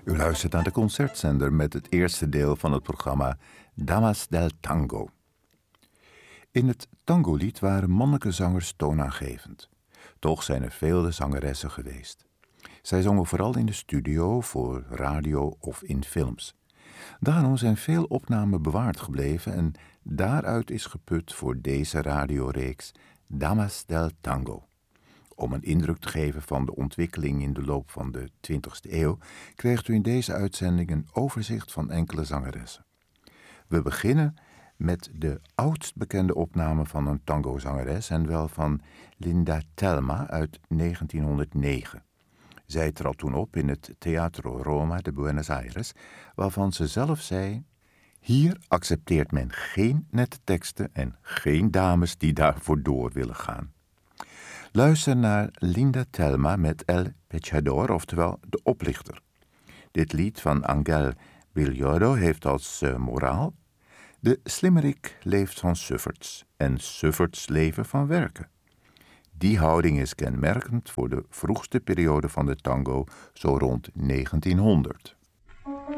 U luistert naar de Concertzender met het eerste deel van het programma Damas del Tango. In het tangolied waren mannelijke zangers toonaangevend. Toch zijn er vele zangeressen geweest. Zij zongen vooral in de studio, voor radio of in films. Daarom zijn veel opnamen bewaard gebleven en daaruit is geput voor deze radioreeks Damas del Tango. Om een indruk te geven van de ontwikkeling in de loop van de 20e eeuw, krijgt u in deze uitzending een overzicht van enkele zangeressen. We beginnen met de oudst bekende opname van een tangozangeres en wel van Linda Telma uit 1909. Zij trad toen op in het Teatro Roma de Buenos Aires, waarvan ze zelf zei: hier accepteert men geen nette teksten en geen dames die daarvoor door willen gaan. Luister naar Linda Telma met El Pechador, oftewel de oplichter. Dit lied van Ángel Villorio heeft als moraal: de slimmerik leeft van sufferts en sufferts leven van werken. Die houding is kenmerkend voor de vroegste periode van de tango, zo rond 1900.